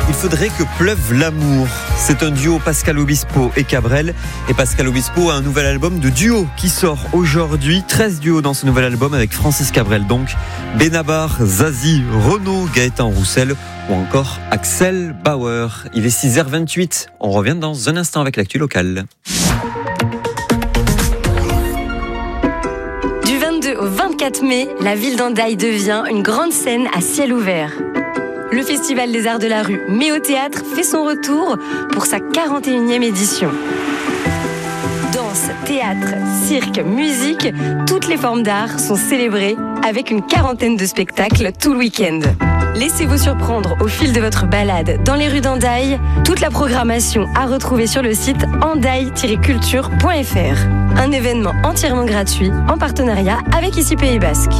Il faudrait que pleuve l'amour. C'est un duo Pascal Obispo et Cabrel. Et Pascal Obispo a un nouvel album de duo qui sort aujourd'hui. 13 duos dans ce nouvel album avec Francis Cabrel. Donc Benabar, Zazie, Renaud, Gaëtan Roussel ou encore Axel Bauer. Il est 6h28. On revient dans un instant avec l'actu locale. Du 22 au 24 mai, la ville d'Hendaye devient une grande scène à ciel ouvert. Le Festival des Arts de la Rue Méo Théâtre fait son retour pour sa 41e édition. Danse, théâtre, cirque, musique, toutes les formes d'art sont célébrées avec une 40aine de spectacles tout le week-end. Laissez-vous surprendre au fil de votre balade dans les rues d'Hendaye. Toute la programmation à retrouver sur le site hendaye-culture.fr. Un événement entièrement gratuit en partenariat avec ICI Pays Basque.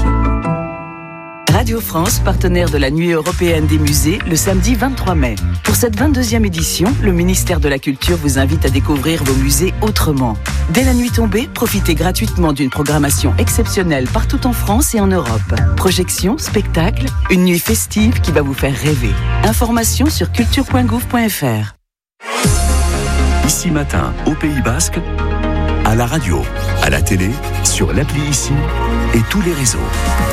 Radio France, partenaire de la Nuit européenne des musées, le samedi 23 mai. Pour cette 22e édition, le ministère de la Culture vous invite à découvrir vos musées autrement. Dès la nuit tombée, profitez gratuitement d'une programmation exceptionnelle partout en France et en Europe. Projections, spectacles, une nuit festive qui va vous faire rêver. Informations sur culture.gouv.fr. Ici Matin, au Pays Basque, à la radio, à la télé, sur l'appli Ici et tous les réseaux.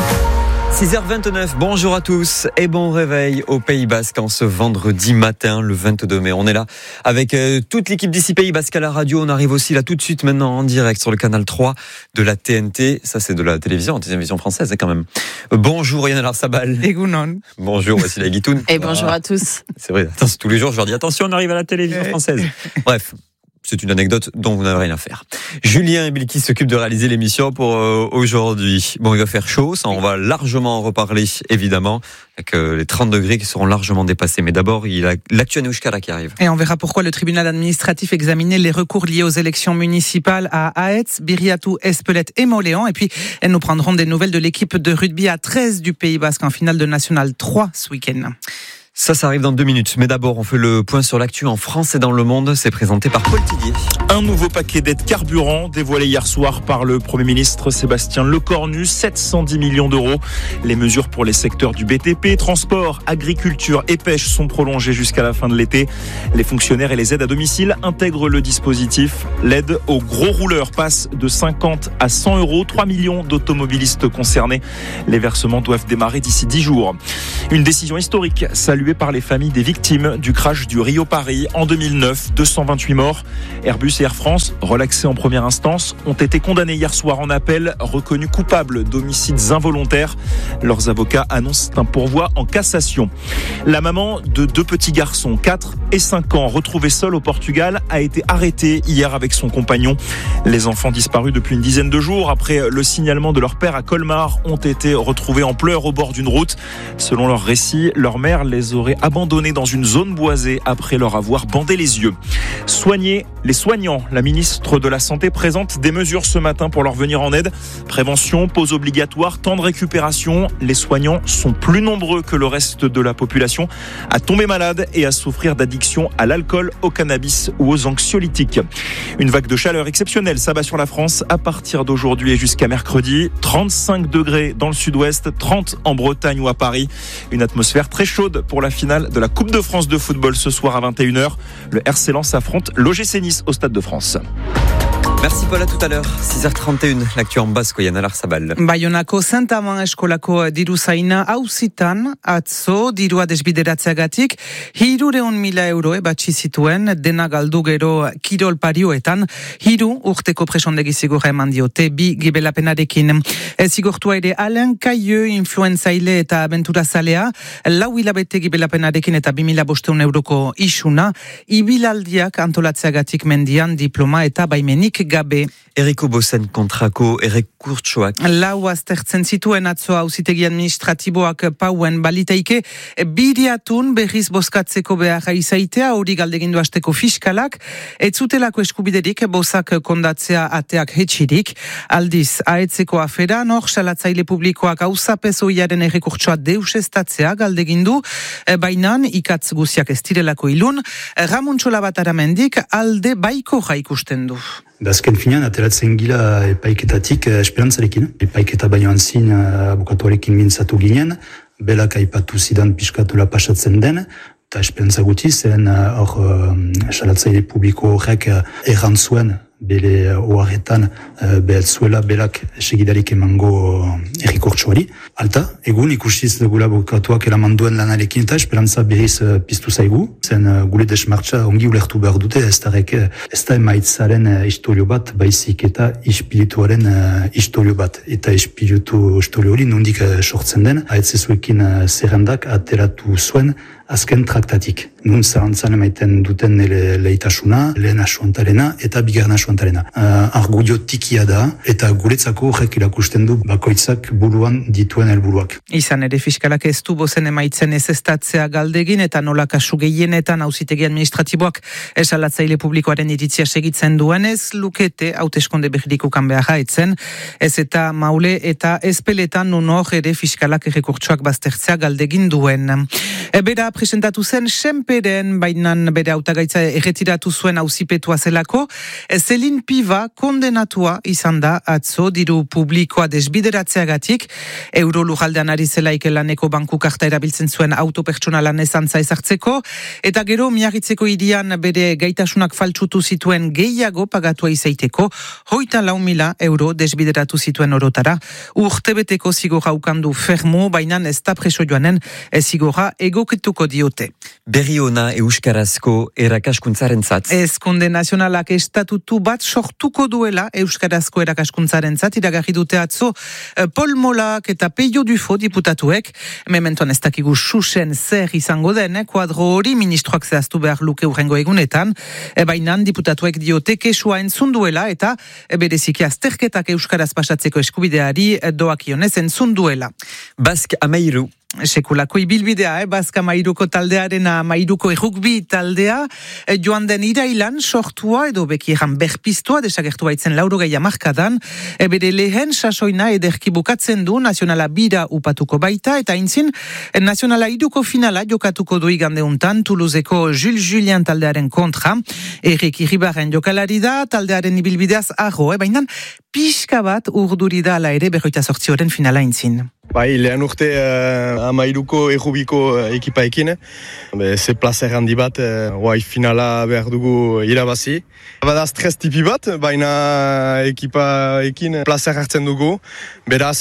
6h29, bonjour à tous et bon réveil au Pays Basque en ce vendredi matin, le 22 mai. On est là avec toute l'équipe d'ici Pays Basque à la radio. On arrive aussi là tout de suite maintenant en direct sur le canal 3 de la TNT. Ça, c'est de la télévision française quand même. Bonjour Yann Alarsabal. Et Gounon. Bonjour Wassila Guitoun. Et bonjour à tous. C'est vrai, tous les jours je leur dis attention, on arrive à la télévision française. Bref. C'est une anecdote dont vous n'avez rien à faire. Julien et Bilky s'occupent de réaliser l'émission pour aujourd'hui. Bon, il va faire chaud, ça on va largement en reparler, évidemment, avec les 30 degrés qui seront largement dépassés. Mais d'abord, il y a l'actu Anouchkala qui arrive. Et on verra pourquoi le tribunal administratif examinait les recours liés aux élections municipales à Aetz, Biriatou, Espelette et Moléon. Et puis, elles nous prendront des nouvelles de l'équipe de rugby à 13 du Pays Basque en finale de National 3 ce week-end. Ça arrive dans 2 minutes. Mais d'abord, on fait le point sur l'actu en France et dans le monde. C'est présenté par Paul Tidier. Un nouveau paquet d'aides carburant dévoilé hier soir par le Premier ministre Sébastien Lecornu. 710 millions d'euros. Les mesures pour les secteurs du BTP, transport, agriculture et pêche sont prolongées jusqu'à la fin de l'été. Les fonctionnaires et les aides à domicile intègrent le dispositif. L'aide aux gros rouleurs passe de 50 à 100 euros. 3 millions d'automobilistes concernés. Les versements doivent démarrer d'ici 10 jours. Une décision historique saluée par les familles des victimes du crash du Rio-Paris en 2009. 228 morts. Airbus et Air France, relaxés en première instance, ont été condamnés hier soir en appel, reconnus coupables d'homicides involontaires. Leurs avocats annoncent un pourvoi en cassation. La maman de 2 petits garçons, 4 et 5 ans, retrouvée seule au Portugal, a été arrêtée hier avec son compagnon. Les enfants disparus depuis une dizaine de jours après le signalement de leur père à Colmar ont été retrouvés en pleurs au bord d'une route. Selon leur récit, leur mère les aurait abandonnés dans une zone boisée après leur avoir bandé les yeux. Soigner les soignants. La ministre de la Santé présente des mesures ce matin pour leur venir en aide. Prévention, pause obligatoire, temps de récupération. Les soignants sont plus nombreux que le reste de la population à tomber malade et à souffrir d'addiction à l'alcool, au cannabis ou aux anxiolytiques. Une vague de chaleur exceptionnelle s'abat sur la France à partir d'aujourd'hui et jusqu'à mercredi. 35 degrés dans le sud-ouest, 30 en Bretagne ou à Paris. Une atmosphère très chaude pour la finale de la Coupe de France de football ce soir à 21h. Le RC Lens affronte l'OGC Nice au Stade de France. Merci Paul, à tout à l'heure. 6h31, l'actu en basque, Yann Alarsabal. Baionako Saint-Amand eskolako diru zaina auzitan, atzo dirua desbideratzeagatik 300.000 euro ebatzi zituen dena galdu gero kirol parioetan, 3 urteko presondegi zigorra eman diote 2 gibelapenarekin. Zigortua ere Alain Cailleux, influenzaile eta abenturazalea, 4 hilabete gibelapenarekin eta 2.500 euroko isuna, ibilaldiak antolatzeagatik mendian diploma eta baimenik gabe. Eriko Bosen kontrako errekurtsoak. Lau aztertzen zituen atzo auzitegi administratiboak pauen baliteike Biriatun berriz bozkatzeko beharra izaitea, hori galdegindu hasteko fiskalak, ez zutelako eskubiderik bozak kondatzea ateak hetxirik. Aldiz, Aetzeko aferan, hor salatzaile publikoak auzapezoiaren errekurtsoa deusestatzea galdegindu, bainan ikatz guziak ez direlako ilun, Ramuntxola bat aramendik alde baiko ikusten du. Azken finean, ateratzen gila epaiketatik esperantzarekin. Epaiketa baino antzin abokatuarekin mintzatu ginen, belak aipatu zidan piskatula pasatzen den, eta esperantza gutxi, zen hor salatzaile publiko horrek errantzuen bere oharretan behatzuela berak segidarik emango errikortsuari. Alta, egun ikusiz gula bokatuak eraman duen lanarekin eta esperantza berriz piztu zaigu. Zen gure desmartza ongi ulertu behar dute, ez da emaitzaren historio bat, baizik eta espirituaren historio bat. Eta espiritu historio hori nondik sortzen den, haetzezuekin zerrendak ateratu zuen azken traktatik. Nun zarantzan emaiten duten lehitasuna, lehen asuantarena eta bigarren asuantarena. Argudio tikia da eta guretzako horrek irakusten du bakoitzak buruan dituen helburuak. Izan ere fiskalak ez du bozen emaitzen ezeztatzea galdegin eta nola kasu gehienetan auzitegi administratiboak esalatzaile publikoaren iritzia segitzen duenez lukete hauteskunde berrikukan beharra etzen. Ez eta maule eta ezpeletan nun hor ere fiskalak errekurtsoak baztertzea galdegin duen. Bera presentatu zen Senperen, bainan bere hautagaitza erretiratu zuen auzipetua zelako. Zelin Piva kondenatua izan da atzo diru publikoa desbideratzeagatik. Euro lujaldean ari zelaik laneko banku karta erabiltzen zuen autopertsonalan ezantza ezartzeko. Eta gero Miarritzeko hirian bere gaitasunak faltsutu zituen gehiago pagatua izaiteko. 34.000 euro desbideratu zituen orotara. Urtebeteko zigorra ukandu fermo, bainan ez da preso joanen zigorra egokituko diote. Berri ona euskarazko erakaskuntzarentzat. Ezkunde nazionalak estatutu bat sortuko duela euskarazko erakaskuntzarentzat iragarri dute atzo Paul Molak eta Peio Dufo diputatuek. Mementoan ez dakigu susen zer izango den, kuadro hori ministroak zehaztu behar luke urrengo egunetan. Bainan diputatuek diote kesua entzun duela eta bereziki azterketak euskaraz pasatzeko eskubideari doakionez entzun duela. Bask Amairu. Sekulako ibilbidea, Baska Amairuko taldearen Amairuko errugbi taldea, joan den irailan sortua edo bekieran berpiztua desagertu baitzen 80 hamarkadan, bere lehen sasoina ederki bukatzen du, nazionala bira upatuko baita, eta aintzin, nazionala iruko finala jokatuko du igande untan, Toulouseko Jules Julien taldearen kontra, Erik Irribarren jokalari da, taldearen ibilbideaz arro, bainan pixka bat urduri da ala ere 28 finala aintzin. Bai, lehen urte Amairuko errubiko ekipaekin. Ze placer handi bat, finala behar dugu irabazi. Bada stres tipi bat, baina ekipaekin placer hartzen dugu. Beraz,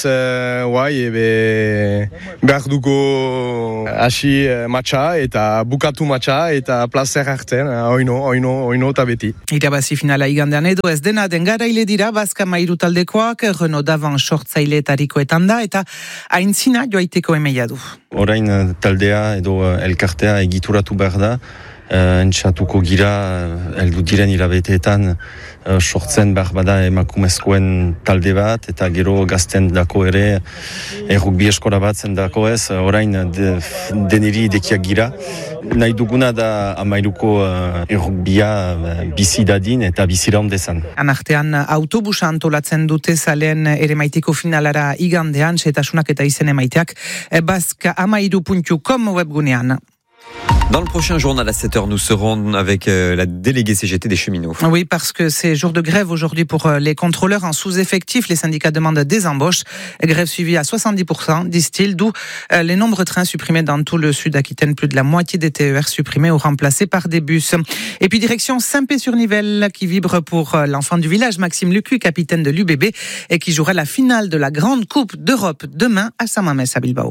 behar dugu hasi matxa eta bukatu matxa eta placer hartzen, oino eta beti. Irabazi finala igandean edo ez dena den garaile dira Baska Amairu taldekoak, Renaud Davan sortzaileetarikoetan da eta aintzina joaiteko emeia du. Orain taldea edo elkartea egituratu behar da, entxatuko gira, heldu diren hilabeteetan sortzen behar bada emakumezkoen talde bat, eta gero gazten dako ere errugbi eskola bat zendako ez, orain deneri dekiak gira. Nahi duguna da Amairuko errugbia bizi dadin eta bizira ondezan. Anartean autobusa antolatzen dute zalen ere maiteko finalara igandean, setasunak eta izen emaiteak baskaamairu.com webgunean. Dans le prochain journal à 7h, nous serons avec la déléguée CGT des cheminots. Oui, parce que c'est jour de grève aujourd'hui pour les contrôleurs en sous-effectif. Les syndicats demandent des embauches. Grève suivie à 70%, disent-ils, d'où les nombreux trains supprimés dans tout le sud-Aquitaine. Plus de la moitié des TER supprimés ou remplacés par des bus. Et puis direction Saint-Pé-sur-Nivelle qui vibre pour l'enfant du village, Maxime Lucu, capitaine de l'UBB, et qui jouera la finale de la Grande Coupe d'Europe demain à Saint-Mamès à Bilbao.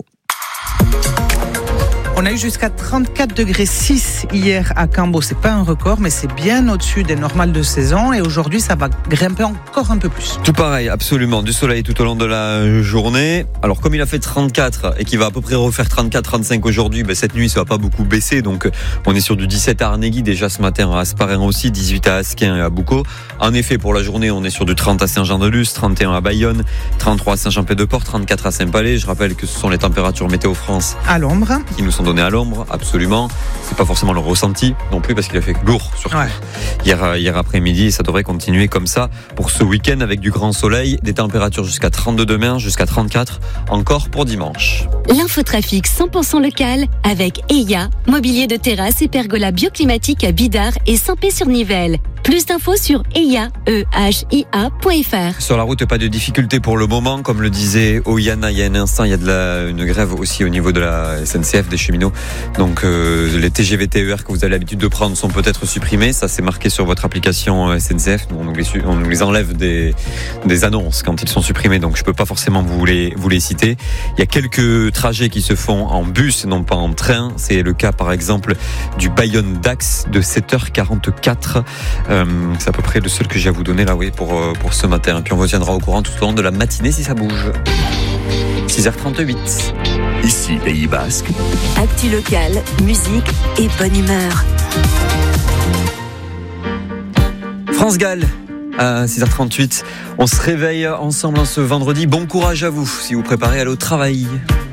On a eu jusqu'à 34,6 degrés hier à Cambo. C'est pas un record, mais c'est bien au-dessus des normales de saison. Et aujourd'hui, ça va grimper encore un peu plus. Tout pareil, absolument. Du soleil tout au long de la journée. Alors, comme il a fait 34 et qu'il va à peu près refaire 34-35 aujourd'hui, cette nuit, ça va pas beaucoup baisser. Donc, on est sur du 17 à Arnegui déjà ce matin, à Asparin aussi, 18 à Asquin et à Boucau. En effet, pour la journée, on est sur du 30 à Saint-Jean-de-Luz, 31 à Bayonne, 33 à Saint-Jean-Pied-de-Port, 34 à Saint-Palais. Je rappelle que ce sont les températures Météo France à l'ombre qui nous sont donné à l'ombre, absolument. C'est pas forcément le ressenti non plus parce qu'il a fait lourd surtout. Ouais. Hier après-midi, ça devrait continuer comme ça pour ce week-end avec du grand soleil, des températures jusqu'à 32 demain, jusqu'à 34 encore pour dimanche. L'infotrafic 100% local avec EIA, mobilier de terrasse et pergola bioclimatique à Bidart et Saint-Pé-sur-Nivelle. Plus d'infos sur eia.fr. Sur la route, pas de difficulté pour le moment. Comme le disait Oyana il y a un instant, il y a une grève aussi au niveau de la SNCF, des cheminots. Donc les TGV TER que vous avez l'habitude de prendre sont peut-être supprimés. Ça, c'est marqué sur votre application SNCF. On nous les enlève des annonces quand ils sont supprimés. Donc je peux pas forcément vous les citer. Il y a quelques trajets qui se font en bus et non pas en train. C'est le cas par exemple du Bayonne-Dax de 7h44. C'est à peu près le seul que j'ai à vous donner là, oui, pour ce matin. Et puis on vous tiendra au courant tout au long de la matinée si ça bouge. 6h38. Ici, Pays Basque. Actu local, musique et bonne humeur. France Gall à 6h38. On se réveille ensemble ce vendredi. Bon courage à vous si vous préparez à aller au travail.